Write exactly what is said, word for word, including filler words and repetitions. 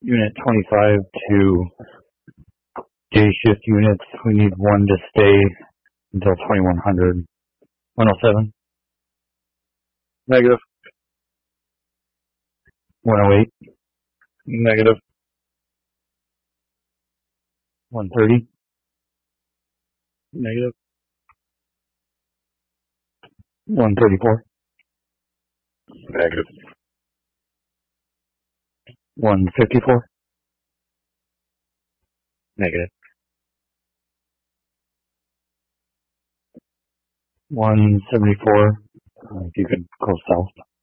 Unit twenty-five to day shift units. We need one to stay until twenty-one hundred. one oh seven. Negative. one oh eight. Negative. one thirty. Negative. one thirty-four. Negative. one fifty-four. Negative. one seventy-four. Uh, if you could go south.